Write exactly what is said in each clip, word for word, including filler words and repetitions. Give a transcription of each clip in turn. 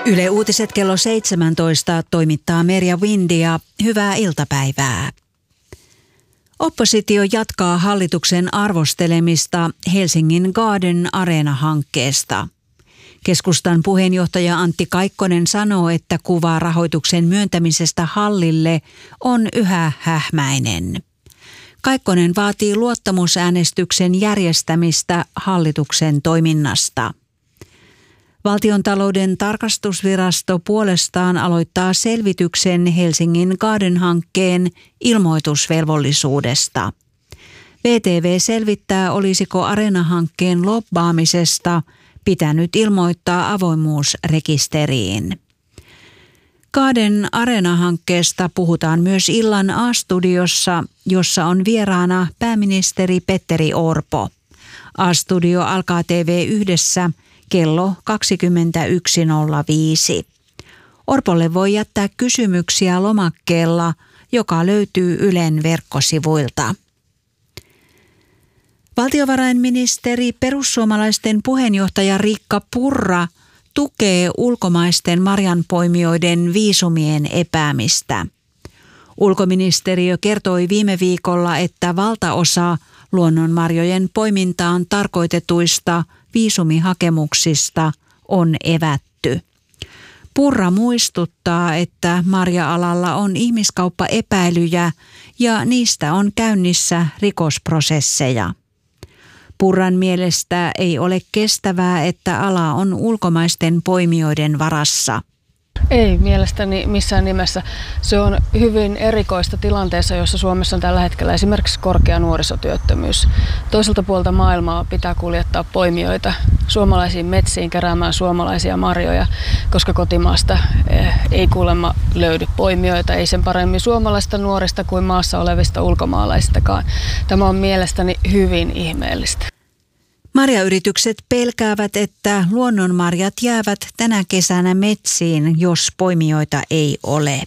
Yle Uutiset kello seitsemäntoista toimittaa Merja Windia. Hyvää iltapäivää. Oppositio jatkaa hallituksen arvostelemista Helsingin Garden Arena-hankkeesta. Keskustan puheenjohtaja Antti Kaikkonen sanoo, että kuva rahoituksen myöntämisestä hallille on yhä hähmäinen. Kaikkonen vaatii luottamusäänestyksen järjestämistä hallituksen toiminnasta. Valtiontalouden tarkastusvirasto puolestaan aloittaa selvityksen Helsingin Garden-hankkeen ilmoitusvelvollisuudesta. V T V selvittää, olisiko Areena-hankkeen lobbaamisesta pitänyt ilmoittaa avoimuusrekisteriin. Garden Arena-hankkeesta puhutaan myös illan A-studiossa, jossa on vieraana pääministeri Petteri Orpo. A-studio alkaa T V yhdessä kello kaksikymmentäyksi nolla viisi. Orpolle voi jättää kysymyksiä lomakkeella, joka löytyy Ylen verkkosivuilta. Valtiovarainministeri perussuomalaisten puheenjohtaja Riikka Purra tukee ulkomaisten marjanpoimijoiden viisumien epäämistä. Ulkoministeriö kertoi viime viikolla, että valtaosa luonnonmarjojen poimintaan tarkoitetuista viisumihakemuksista on evätty. Purra muistuttaa, että marja-alalla on ihmiskauppaepäilyjä ja niistä on käynnissä rikosprosesseja. Purran mielestä ei ole kestävää, että ala on ulkomaisten poimijoiden varassa. Ei mielestäni missään nimessä. Se on hyvin erikoista tilanteessa, jossa Suomessa on tällä hetkellä esimerkiksi korkea nuorisotyöttömyys. Toiselta puolta maailmaa pitää kuljettaa poimijoita suomalaisiin metsiin keräämään suomalaisia marjoja, koska kotimaasta ei kuulemma löydy poimijoita, ei sen paremmin suomalaisista nuorista kuin maassa olevista ulkomaalaisistakaan. Tämä on mielestäni hyvin ihmeellistä. Marjayritykset pelkäävät, että luonnonmarjat jäävät tänä kesänä metsiin, jos poimijoita ei ole.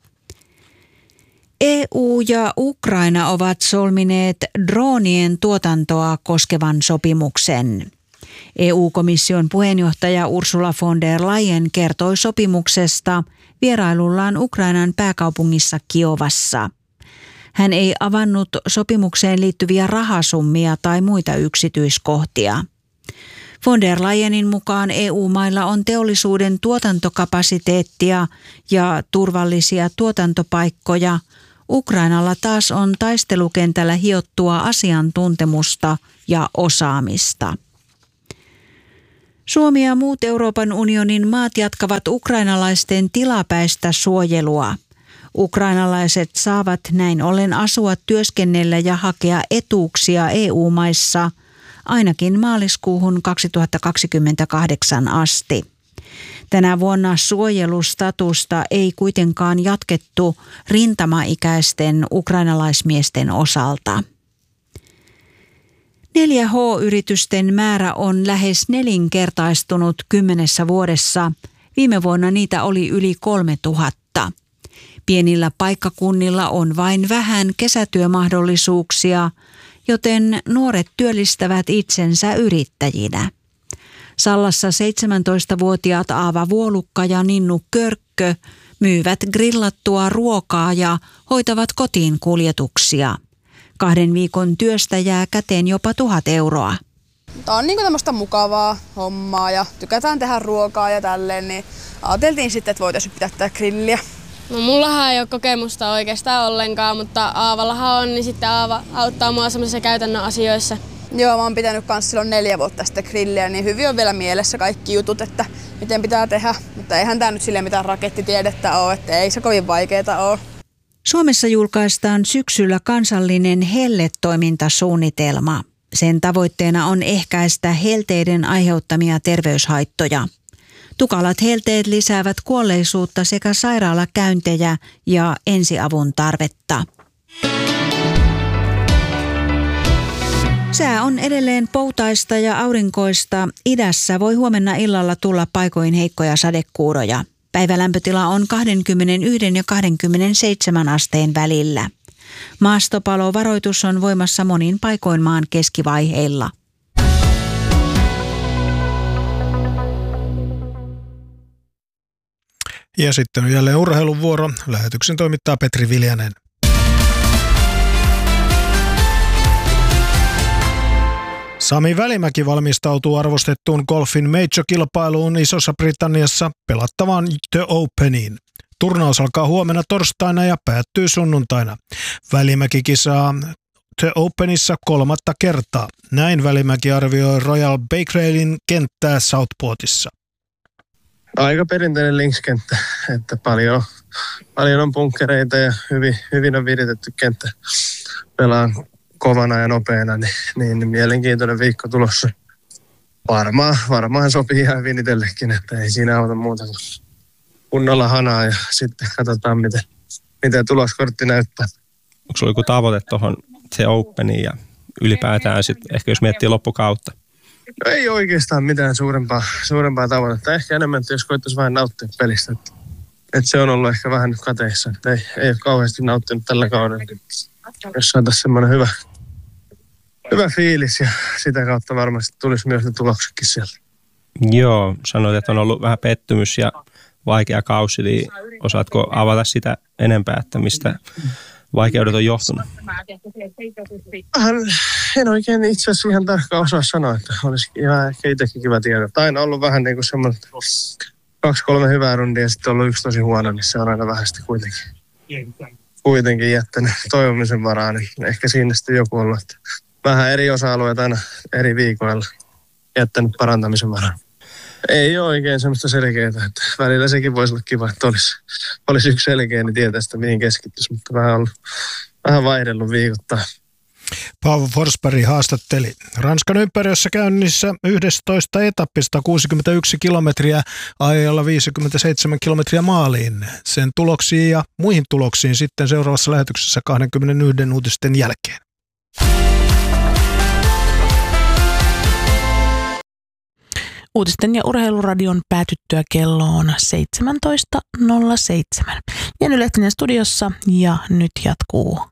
E U ja Ukraina ovat solmineet droonien tuotantoa koskevan sopimuksen. E U-komission puheenjohtaja Ursula von der Leyen kertoi sopimuksesta vierailullaan Ukrainan pääkaupungissa Kiovassa. Hän ei avannut sopimukseen liittyviä rahasummia tai muita yksityiskohtia. Von der Leyenin mukaan E U-mailla on teollisuuden tuotantokapasiteettia ja turvallisia tuotantopaikkoja. Ukrainalla taas on taistelukentällä hiottua asiantuntemusta ja osaamista. Suomi ja muut Euroopan unionin maat jatkavat ukrainalaisten tilapäistä suojelua. Ukrainalaiset saavat näin ollen asua, työskennellä ja hakea etuuksia E U-maissa ainakin maaliskuuhun kaksituhattakaksikymmentäkahdeksan asti. Tänä vuonna suojelustatusta ei kuitenkaan jatkettu rintamaikäisten ukrainalaismiesten osalta. neljä H-yritysten määrä on lähes nelinkertaistunut kymmenessä vuodessa. Viime vuonna niitä oli yli kolmetuhatta. Pienillä paikkakunnilla on vain vähän kesätyömahdollisuuksia, joten nuoret työllistävät itsensä yrittäjinä. Sallassa seitsemäntoistavuotiaat Aava Vuolukka ja Ninnu Körkkö myyvät grillattua ruokaa ja hoitavat kotiin kuljetuksia. Kahden viikon työstä jää käteen jopa tuhat euroa. Tämä on niin kuin tämmöistä mukavaa hommaa ja tykätään tehdä ruokaa ja tälleen, niin ajateltiin sitten, että voitaisiin pitää tätä grilliä. No mullahan ei ole kokemusta oikeastaan ollenkaan, mutta Aavallahan on, niin sitten Aava auttaa mua semmoisissa käytännön asioissa. Joo, mä oon pitänyt kans silloin neljä vuotta sitten grilliä, niin hyvin on vielä mielessä kaikki jutut, että miten pitää tehdä. Mutta eihän tää nyt silleen mitään rakettitiedettä ole, että ei se kovin vaikeeta ole. Suomessa julkaistaan syksyllä kansallinen helletoimintasuunnitelma. Sen tavoitteena on ehkäistä helteiden aiheuttamia terveyshaittoja. Tukalat helteet lisäävät kuolleisuutta sekä sairaalakäyntejä ja ensiavun tarvetta. Sää on edelleen poutaista ja aurinkoista. Idässä voi huomenna illalla tulla paikoin heikkoja sadekuuroja. Päivälämpötila on kaksikymmentäyksi ja kaksikymmentäseitsemän asteen välillä. Maastopalovaroitus on voimassa monin paikoin maan keskivaiheilla. Ja sitten on jälleen urheilun vuoro. Lähetyksen toimittaa Petri Viljanen. Sami Välimäki valmistautuu arvostettuun golfin major-kilpailuun Isossa Britanniassa pelattavaan The Openiin. Turnaus alkaa huomenna torstaina ja päättyy sunnuntaina. Välimäki kisaa The Openissa kolmatta kertaa. Näin Välimäki arvioi Royal Bakeravin kenttää Southportissa. Aika perinteinen linkskenttä, että paljon, paljon on bunkkereita ja hyvin, hyvin on viritetty kenttä. Pelaan kovana ja nopeana, niin, niin mielenkiintoinen viikko tulossa. Varmaan, varmaan sopii ihan hyvin itsellekin, että ei siinä auta muuta kuin kunnolla hanaa ja sitten katsotaan, miten, miten tuloskortti näyttää. Onko sulla joku tavoite tuohon se Openiin ja ylipäätään sitten ehkä jos miettii loppukautta? No ei oikeastaan mitään suurempaa, suurempaa tavoitetta. Ehkä enemmän, että jos koittaisi vähän nauttia pelistä. Että, että se on ollut ehkä vähän nyt kateissa. Että ei, ei ole kauheasti nauttinut tällä kaudella. Jos saataisiin semmoinen hyvä, hyvä fiilis ja sitä kautta varmasti tulisi myös ne tuloksetkin sieltä. Joo, sanoit, että on ollut vähän pettymys ja vaikea kausi. Eli osaatko avata sitä enempää, että mistä vaikeudet on johtunut? Vähän, en oikein itse asiassa ihan tarkkaan osaa sanoa, että olisi ihan ehkä itsekin kiva tiedä. Aina ollut vähän niin kuin semmoinen kaksi, kolme hyvää rundia ja sitten ollut yksi tosi huono, niin se on aina vähän sitten kuitenkin, kuitenkin jättänyt toivomisen varaan. Niin ehkä siinä sitten joku ollut, että vähän eri osa-alueet aina eri viikoilla jättänyt parantamisen varaan. Ei ole oikein semmoista selkeää, että välillä sekin voisi olla kiva, että olisi, olisi yksi selkeä, niin tietää sitä mihin keskittyisi, mutta vähän ollut, vähän vaihdellut viikoittain. Paavo Forsberg haastatteli. Ranskan ympärössä käynnissä yhdestoista etappista kuusikymmentäyksi kilometriä ajalla viisikymmentäseitsemän kilometriä maaliin. Sen tuloksiin ja muihin tuloksiin sitten seuraavassa lähetyksessä kaksikymmentäyksi uutisten jälkeen. Uutisten ja urheiluradion päätyttyä kello on seitsemäntoista nolla seitsemän. Jenny Lehtinen studiossa ja nyt jatkuu